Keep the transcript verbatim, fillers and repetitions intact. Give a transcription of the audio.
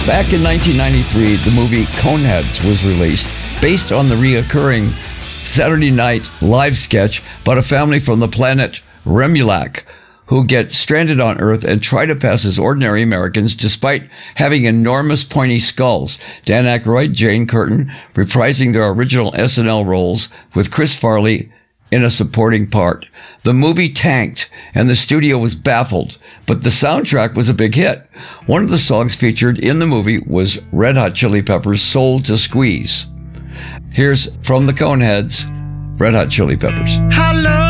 Back in nineteen ninety-three, the movie Coneheads was released, based on the reoccurring Saturday Night Live sketch about a family from the planet Remulac who get stranded on Earth and try to pass as ordinary Americans despite having enormous pointy skulls. Dan Aykroyd, Jane Curtin reprising their original S N L roles with Chris Farley in a supporting part. The movie tanked and the studio was baffled, but the soundtrack was a big hit. One of the songs featured in the movie was Red Hot Chili Peppers' Soul to Squeeze. Here's from the Coneheads, Red Hot Chili Peppers. Hello.